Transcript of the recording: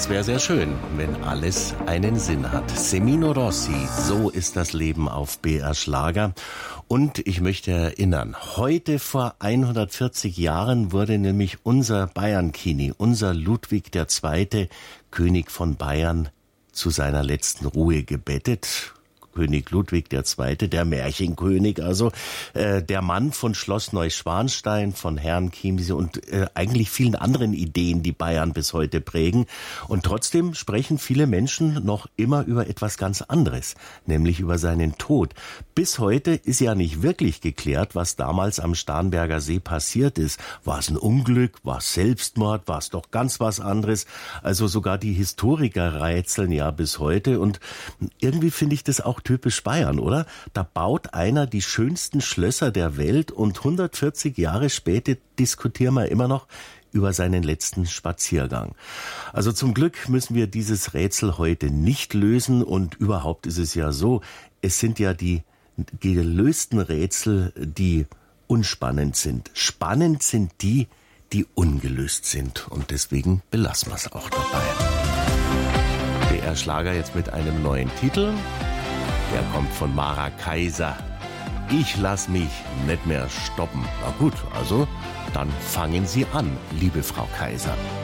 Das wäre sehr schön, wenn alles einen Sinn hat. Semino Rossi, so ist das Leben auf BR Schlager. Und ich möchte erinnern, heute vor 140 Jahren wurde nämlich unser Bayern-Kini, unser Ludwig II., König von Bayern, zu seiner letzten Ruhe gebettet. König Ludwig II., der Märchenkönig, also der Mann von Schloss Neuschwanstein, von Herrn Chiemsee und eigentlich vielen anderen Ideen, die Bayern bis heute prägen. Und trotzdem sprechen viele Menschen noch immer über etwas ganz anderes, nämlich über seinen Tod. Bis heute ist ja nicht wirklich geklärt, was damals am Starnberger See passiert ist. War es ein Unglück? War es Selbstmord? War es doch ganz was anderes? Also sogar die Historiker rätseln ja bis heute. Und irgendwie finde ich das auch typisch Bayern, oder? Da baut einer die schönsten Schlösser der Welt und 140 Jahre später diskutieren wir immer noch über seinen letzten Spaziergang. Also zum Glück müssen wir dieses Rätsel heute nicht lösen und überhaupt ist es ja so, es sind ja die gelösten Rätsel, die unspannend sind. Spannend sind die, die ungelöst sind und deswegen belassen wir es auch dabei. BR Schlager jetzt mit einem neuen Titel. Der kommt von Mara Kaiser. Ich lass mich nicht mehr stoppen. Na gut, also dann fangen Sie an, liebe Frau Kaiser.